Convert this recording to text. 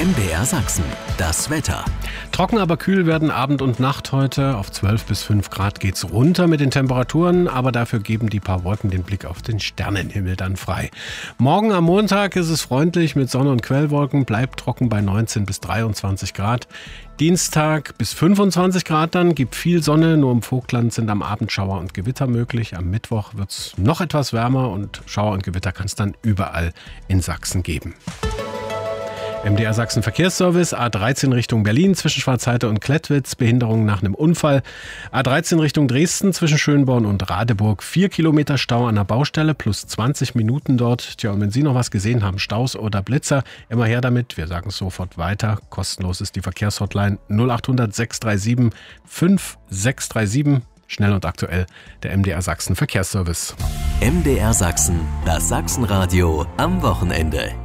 MDR Sachsen, das Wetter. Trocken, aber kühl werden Abend und Nacht heute. Auf 12 bis 5 Grad geht's runter mit den Temperaturen, aber dafür geben die paar Wolken den Blick auf den Sternenhimmel dann frei. Morgen am Montag ist es freundlich mit Sonne und Quellwolken, bleibt trocken bei 19 bis 23 Grad. Dienstag bis 25 Grad dann, gibt viel Sonne, nur im Vogtland sind am Abend Schauer und Gewitter möglich. Am Mittwoch wird's noch etwas wärmer und Schauer und Gewitter kann es dann überall in Sachsen geben. MDR Sachsen Verkehrsservice, A13 Richtung Berlin zwischen Schwarzheide und Klettwitz, Behinderung nach einem Unfall. A13 Richtung Dresden zwischen Schönborn und Radeburg, 4 Kilometer Stau an der Baustelle, plus 20 Minuten dort. Tja, und wenn Sie noch was gesehen haben, Staus oder Blitzer, immer her damit, wir sagen es sofort weiter. Kostenlos ist die Verkehrshotline 0800 637 5637. Schnell und aktuell, der MDR Sachsen Verkehrsservice. MDR Sachsen, das Sachsenradio am Wochenende.